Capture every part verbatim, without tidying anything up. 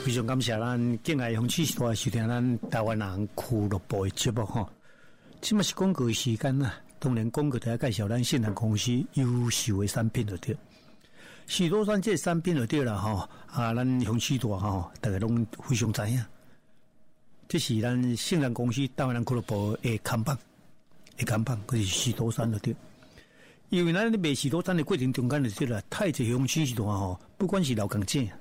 非常感谢咱敬爱红旗时代收听咱台湾人俱乐部的节目吼。即嘛是广告的时间啦，当然广告就要介绍咱信任公司优秀的产品就对。许多咱这产品就对啦吼，啊，咱红旗大吼，大家拢非常知影。这是咱信任公司台湾人俱乐部的看板，的看板，就是许多山就对。因为咱咧卖许多山的过程中间就对啦，太济红旗时代吼，不管是老港姐。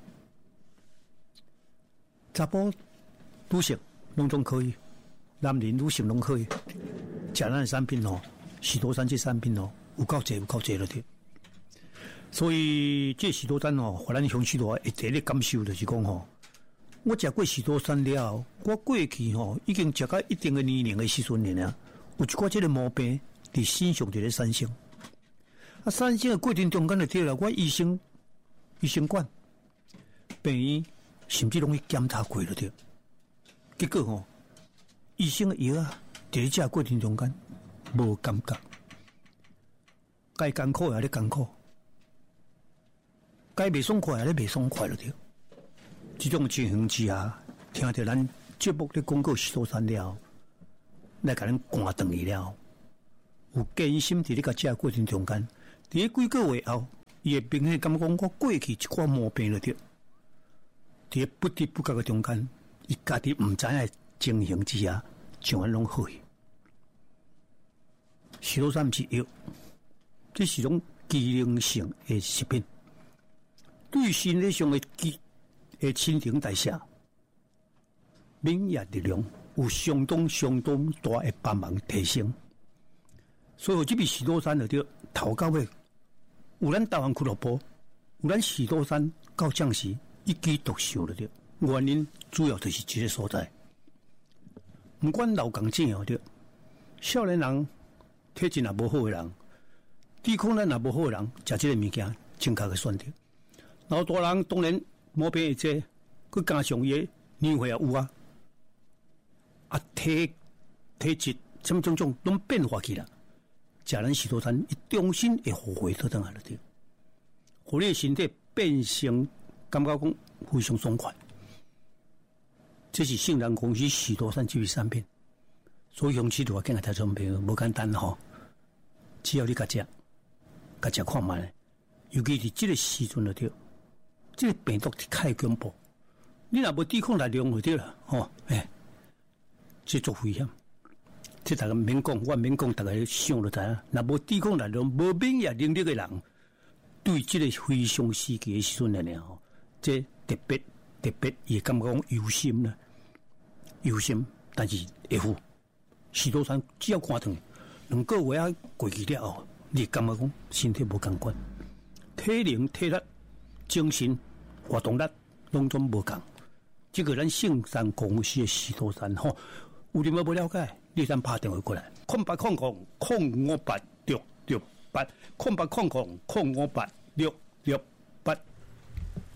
查甫、女性拢总可以，男人、女性拢可以。食咱的产品哦，许多山这产品哦，有够济有够济了的。所以这许多山哦，互咱乡许多会第一感受就是讲吼，我食过许多山了，我过去吼已经食到一定的年龄的时阵了，有一寡这个毛病伫身上伫咧产生。啊，产生的过程中间就对了，我医生、医生管、病院。甚至拢去检查过了对，结果吼、哦，医生的药啊，伫咧食过程中间无感觉，该艰苦也咧艰苦，该袂爽快也咧袂爽快了对。这种情形之下，听着咱节目咧广告许多山了，来甲咱赶断去了，有艰辛伫咧甲食过程中间，伫咧几个月后，伊会明显感觉讲我过去一寡毛病了对。在不知不觉的中间，伊家己唔知影情形之下，像安拢好去。许多山不是药，这是种机能性的食品，对身体上的机的新陈代谢、免疫力量有相当相当大的帮忙提升。所以这边许多山就对头到尾，有咱台湾俱乐部，有咱许多山到将士。一枝独秀了对，原因主要就是这个所在。不管老港姐哦对，少年人体质也无好的人，抵抗力也无好的人，食这个物件正确的选择。老大人当然毛病会多，佮加上伊年岁也有啊，啊体体质什么种种拢变化去了。食咱许多餐，伊重新会复回倒转来了对，互你身体变成。感觉讲非常爽快，这是信任公司许多山这类产品，所以雄起度啊，跟个听众朋友无简单吼，只要你甲食，甲食看卖，尤其是这个时阵就对，这个病毒太恐怖，你若无抵抗力量就对了，吼、哦，哎，这足危险，这大家免讲，我免讲，大家想就知影，若无抵抗力量、无免疫能力的人，对这个非常时期的时阵来吼。这特别特别也感觉讲忧心啦，忧心，但是会付许多山只要看断，两个月啊过去了后，你感觉讲身体无共款，体能、体力、精神活动力拢总无共。这个咱圣山公司的许多山吼，有任何不了解，你咱打电话过来，空八空空空五八六六八，空八空空空五八六六。